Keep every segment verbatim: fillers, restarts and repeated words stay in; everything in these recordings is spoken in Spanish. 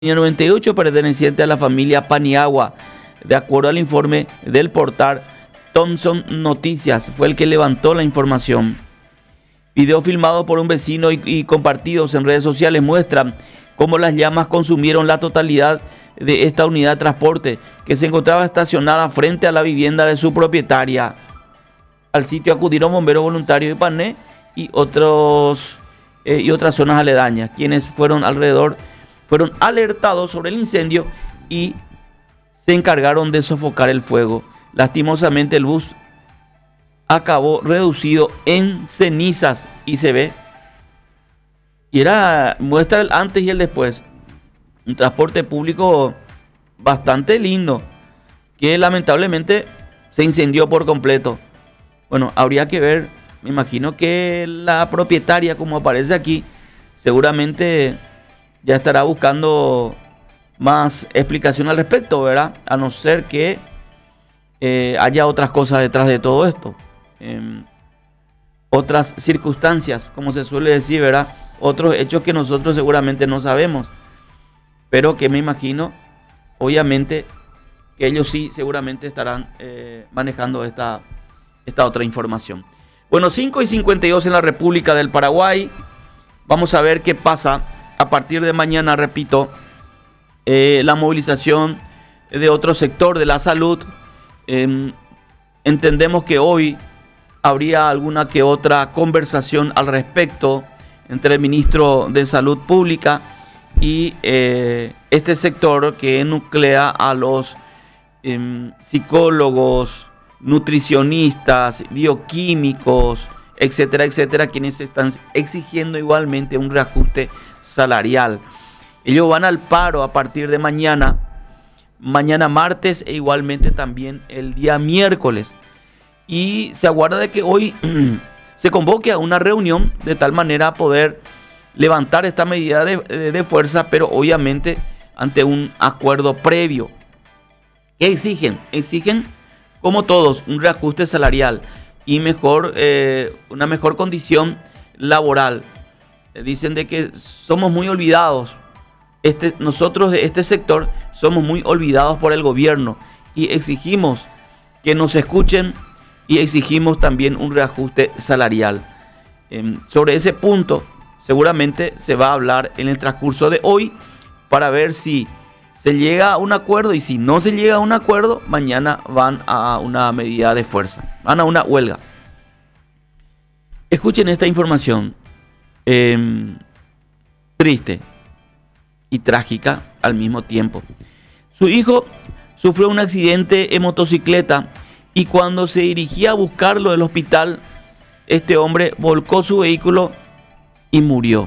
noventa y ocho perteneciente a la familia Paniagua, de acuerdo al informe del portal Thomson Noticias, fue el que levantó la información. Video filmado por un vecino y, y compartidos en redes sociales muestran cómo las llamas consumieron la totalidad de esta unidad de transporte que se encontraba estacionada frente a la vivienda de su propietaria. Al sitio acudieron bomberos voluntarios de Pané y, otros, eh, y otras zonas aledañas, quienes fueron alrededor fueron alertados sobre el incendio y se encargaron de sofocar el fuego. Lastimosamente el bus acabó reducido en cenizas y se ve, y era, muestra el antes y el después. Un transporte público bastante lindo que lamentablemente se incendió por completo. Bueno, habría que ver, me imagino que la propietaria, como aparece aquí, seguramente ya estará buscando más explicación al respecto, ¿verdad? A no ser que eh, haya otras cosas detrás de todo esto. Eh, otras circunstancias, como se suele decir, ¿verdad? Otros hechos que nosotros seguramente no sabemos. Pero que me imagino, obviamente, que ellos sí seguramente estarán eh, manejando esta, esta otra información. Bueno, cinco y cincuenta y dos en la República del Paraguay. Vamos a ver qué pasa. A partir de mañana, repito, eh, la movilización de otro sector de la salud. Eh, entendemos que hoy habría alguna que otra conversación al respecto entre el ministro de Salud Pública y eh, este sector que nuclea a los eh, psicólogos, nutricionistas, bioquímicos, etcétera, etcétera, quienes están exigiendo igualmente un reajuste salarial. Ellos van al paro a partir de mañana, mañana martes e igualmente también el día miércoles. Y se aguarda de que hoy se convoque a una reunión de tal manera a poder levantar esta medida de, de, de fuerza, pero obviamente ante un acuerdo previo. ¿Qué exigen? Exigen, como todos, un reajuste salarial y mejor, eh, una mejor condición laboral. Dicen de que somos muy olvidados, este, nosotros de este sector somos muy olvidados por el gobierno y exigimos que nos escuchen y exigimos también un reajuste salarial. Eh, sobre ese punto seguramente se va a hablar en el transcurso de hoy para ver si se llega a un acuerdo, y si no se llega a un acuerdo, mañana van a una medida de fuerza, van a una huelga. Escuchen esta información. Eh, triste y trágica al mismo tiempo. Su hijo sufrió un accidente en motocicleta y cuando se dirigía a buscarlo del hospital, este hombre volcó su vehículo y murió.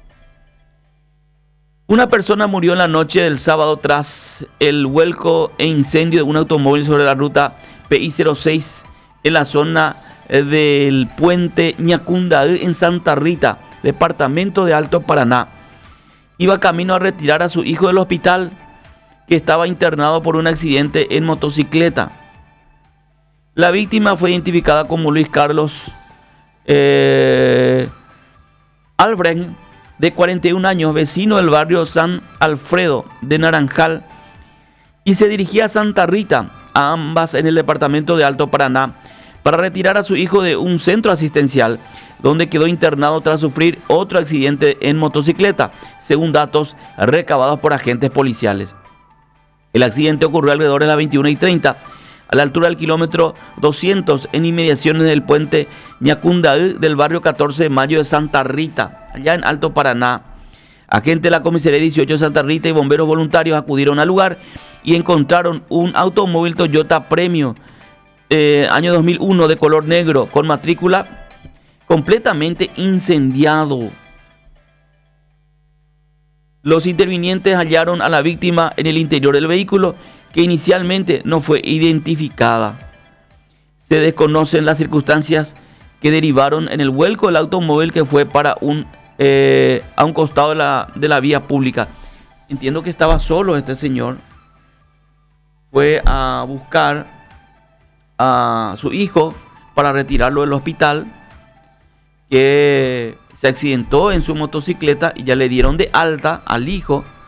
Una persona murió en la noche del sábado tras el vuelco e incendio de un automóvil sobre la ruta P I cero seis en la zona del puente Ñacundaí en Santa Rita, departamento de Alto Paraná. Iba camino a retirar a su hijo del hospital, que estaba internado por un accidente en motocicleta. La víctima fue identificada como Luis Carlos eh, Albrecht, de cuarenta y un años, vecino del barrio San Alfredo de Naranjal, y se dirigía a Santa Rita, a ambas en el departamento de Alto Paraná, para retirar a su hijo de un centro asistencial, donde quedó internado tras sufrir otro accidente en motocicleta, según datos recabados por agentes policiales. El accidente ocurrió alrededor de las veintiuna y treinta, a la altura del kilómetro doscientos, en inmediaciones del puente Ñacundaí del barrio catorce de mayo de Santa Rita, allá en Alto Paraná. Agentes de la comisaría dieciocho de Santa Rita y bomberos voluntarios acudieron al lugar y encontraron un automóvil Toyota Premio eh, año dos mil uno de color negro con matrícula completamente incendiado. Los intervinientes hallaron a la víctima en el interior del vehículo, que inicialmente no fue identificada. Se desconocen las circunstancias que derivaron en el vuelco del automóvil, que fue para un eh, a un costado de la, de la vía pública. Entiendo que estaba solo este señor. Fue a buscar a su hijo para retirarlo del hospital, que se accidentó en su motocicleta y ya le dieron de alta al hijo